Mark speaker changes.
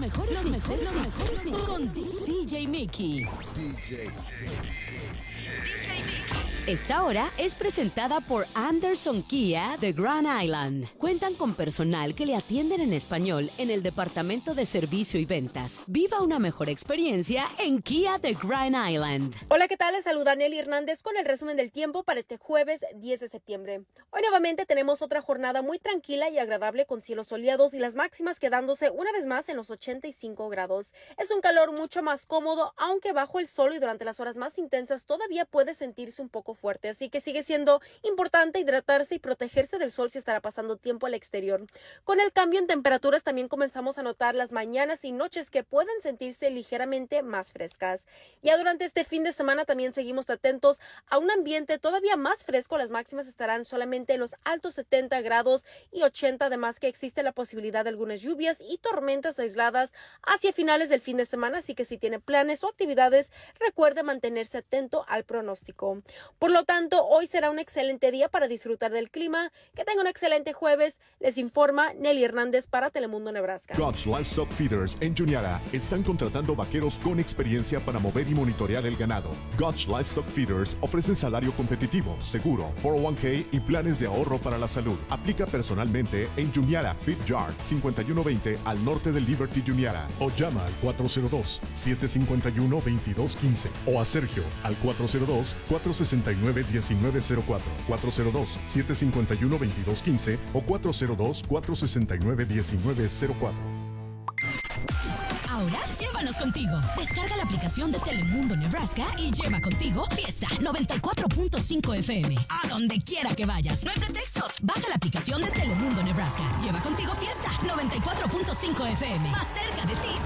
Speaker 1: mejores mixes con DJ Mickey. Esta hora es presentada por Anderson Kia de Grand Island. Cuentan con personal que le atienden en español en el departamento de servicio y ventas. Viva una mejor experiencia en Kia de Grand Island.
Speaker 2: Hola, ¿qué tal? Les saluda Nelly Hernández con el resumen del tiempo para este jueves 10 de septiembre. Hoy nuevamente tenemos otra jornada muy tranquila y agradable con cielos soleados y las máximas quedándose una vez más en los 85 grados. Es un calor mucho más cómodo, aunque bajo el sol y durante las horas más intensas todavía puede sentirse un poco fuerte, así que sigue siendo importante hidratarse y protegerse del sol si estará pasando tiempo al exterior. Con el cambio en temperaturas también comenzamos a notar las mañanas y noches que pueden sentirse ligeramente más frescas. Ya durante este fin de semana también seguimos atentos a un ambiente todavía más fresco. Las máximas estarán solamente en los altos 70 grados y 80, además que existe la posibilidad de algunas lluvias y tormentas aisladas hacia finales del fin de semana, así que si tiene planes o actividades, recuerde mantenerse atento al pronóstico. Por lo tanto, hoy será un excelente día para disfrutar del clima. Que tenga un excelente jueves. Les informa Nelly Hernández para Telemundo Nebraska.
Speaker 3: Gotch Livestock Feeders en Juniata están contratando vaqueros con experiencia para mover y monitorear el ganado. Gotch Livestock Feeders ofrecen salario competitivo, seguro, 401k y planes de ahorro para la salud. Aplica personalmente en Juniata Feed Yard 5120 al norte de Liberty, Juniata. O llama al 402-751-2215 o a Sergio al 402-469-1904, 402-751-2215 o 402-469-1904.
Speaker 1: Ahora, llévanos contigo. Descarga la aplicación de Telemundo Nebraska y lleva contigo Fiesta 94.5 FM. A donde quiera que vayas. No hay pretextos. Baja la aplicación de Telemundo Nebraska. Lleva contigo Fiesta 94.5 FM. Más cerca de ti